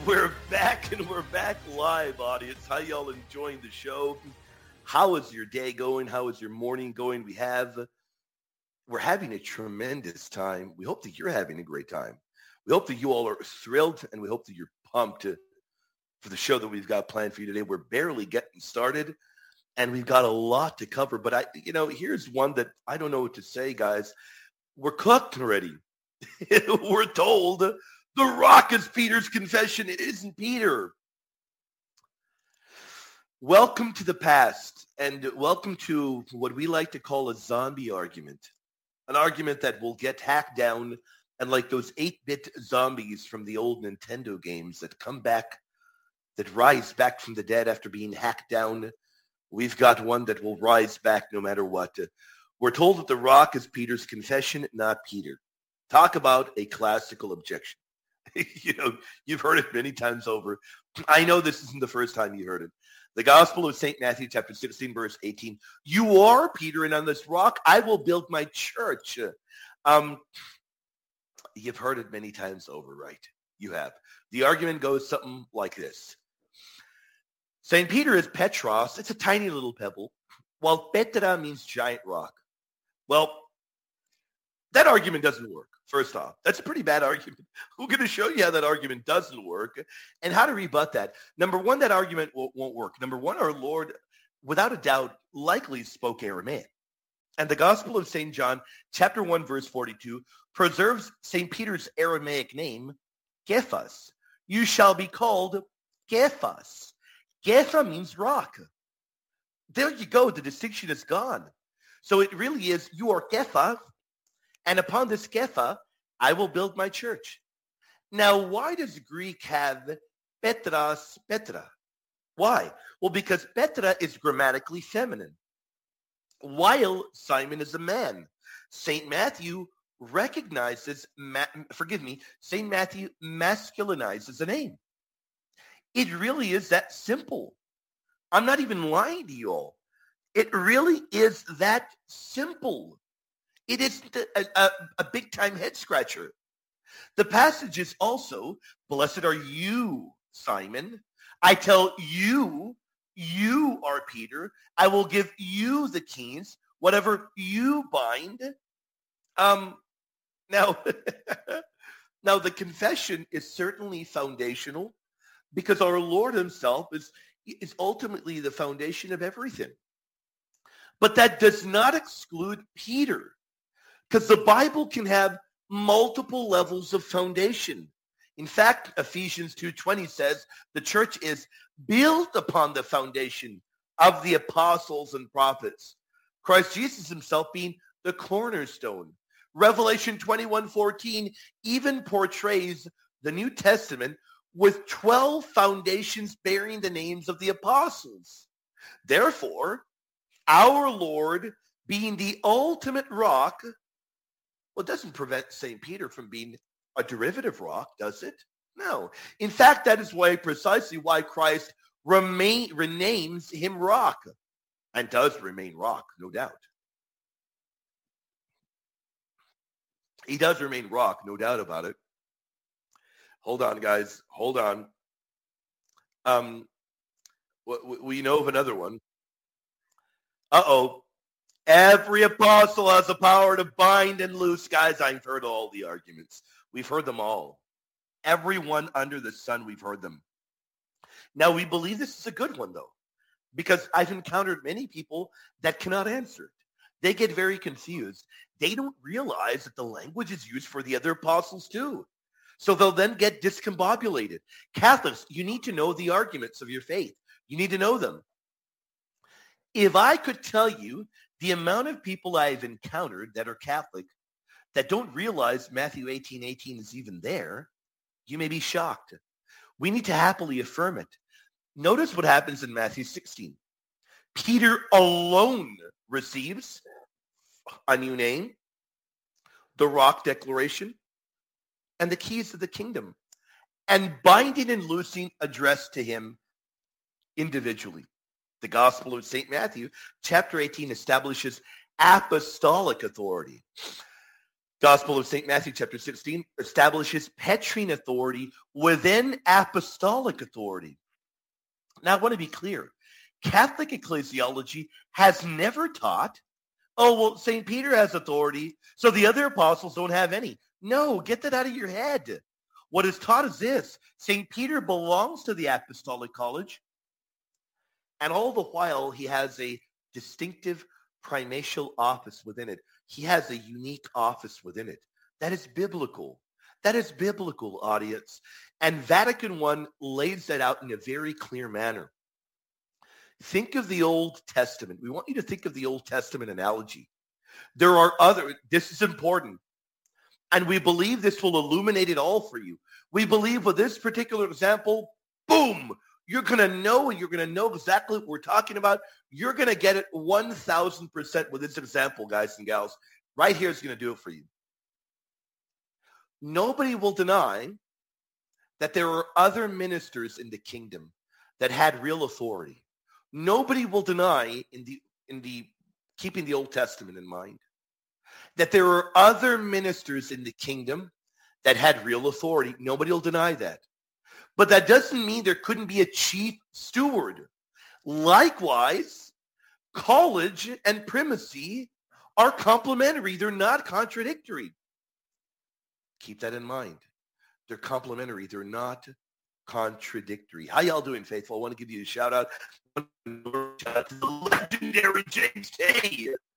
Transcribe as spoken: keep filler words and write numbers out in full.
We're back and we're back live, audience. How y'all enjoying the show? How is your day going? How is your morning going? We have, we're having a tremendous time. We hope that you're having a great time. We hope that you all are thrilled, and we hope that you're pumped to, for the show that we've got planned for you today. We're barely getting started, and we've got a lot to cover. But I, you know, here's one that I don't know what to say, guys. We're cooked already. We're told The Rock is Peter's confession. It isn't Peter. Welcome to the past, and welcome to what we like to call a zombie argument. An argument that will get hacked down, and like those eight-bit zombies from the old Nintendo games that come back, that rise back from the dead after being hacked down, we've got one that will rise back no matter what. We're told that The Rock is Peter's confession, not Peter. Talk about a classical objection. You know, you've heard it many times over. I know this isn't the first time you heard it. The Gospel of Saint Matthew, chapter sixteen, verse eighteen. You are Peter, and on this rock I will build my church. Um, you've heard it many times over, right? You have. The argument goes something like this. Saint Peter is Petros. It's a tiny little pebble, while Petra means giant rock. Well, that argument doesn't work. First off, that's a pretty bad argument. We're going to show you how that argument doesn't work and how to rebut that. Number one, that argument won't work. Number one, our Lord, without a doubt, likely spoke Aramaic. And the Gospel of Saint John, chapter one, verse forty-two, preserves Saint Peter's Aramaic name, Kephas. You shall be called Kephas. Kepha means rock. There you go. The distinction is gone. So it really is, you are Kepha, and upon this Kepha, I will build my church. Now, why does Greek have Petras, Petra? Why? Well, because Petra is grammatically feminine, while Simon is a man. Saint Matthew recognizes, ma- forgive me, Saint Matthew masculinizes the name. It really is that simple. I'm not even lying to you all. It really is that simple. It isn't a, a, a big-time head-scratcher. The passage is also, blessed are you, Simon. I tell you, you are Peter. I will give you the keys, whatever you bind. Um, now, now, the confession is certainly foundational because our Lord himself is, is ultimately the foundation of everything. But that does not exclude Peter. Because the Bible can have multiple levels of foundation. In fact, Ephesians two twenty says the church is built upon the foundation of the apostles and prophets, Christ Jesus himself being the cornerstone. Revelation twenty-one fourteen even portrays the New Testament with twelve foundations bearing the names of the apostles. Therefore, our Lord being the ultimate rock, well, it doesn't prevent Saint Peter from being a derivative rock, does it? No. In fact, that is why precisely why Christ remain, renames him rock, and does remain rock, no doubt. He does remain rock, no doubt about it. Hold on, guys. Hold on. Um, we, we know of another one. Uh-oh. Every apostle has the power to bind and loose. Guys, I've heard all the arguments. We've heard them all. Everyone under the sun, we've heard them. Now, we believe this is a good one, though, because I've encountered many people that cannot answer it. They get very confused. They don't realize that the language is used for the other apostles, too. So they'll then get discombobulated. Catholics, you need to know the arguments of your faith. You need to know them. If I could tell you the amount of people I've encountered that are Catholic that don't realize Matthew eighteen eighteen is even there, you may be shocked. We need to happily affirm it. Notice what happens in Matthew sixteen. Peter alone receives a new name, the rock declaration, and the keys of the kingdom, and binding and loosing addressed to him individually. The Gospel of Saint Matthew, chapter eighteen, establishes apostolic authority. Gospel of Saint Matthew, chapter sixteen, establishes Petrine authority within apostolic authority. Now, I want to be clear. Catholic ecclesiology has never taught, oh, well, Saint Peter has authority, so the other apostles don't have any. No, get that out of your head. What is taught is this. Saint Peter belongs to the apostolic college, and all the while he has a distinctive primatial office within it. He has a unique office within it. That is biblical. That is biblical, audience. And Vatican I lays that out in a very clear manner. Think of the Old Testament. We want you to think of the Old Testament analogy. There are other, this is important. And we believe this will illuminate it all for you. We believe with this particular example, boom, you're going to know, and you're going to know exactly what we're talking about. You're going to get it one thousand percent with this example, guys and gals. Right here is going to do it for you. Nobody will deny that there are other ministers in the kingdom that had real authority. Nobody will deny, in the in the keeping the Old Testament in mind, that there are other ministers in the kingdom that had real authority. Nobody will deny that. But that doesn't mean there couldn't be a chief steward. Likewise, college and primacy are complementary. They're not contradictory. Keep that in mind. They're complementary. They're not contradictory. How y'all doing, faithful? I want to give you a shout out. Shout out to the legendary James Tay.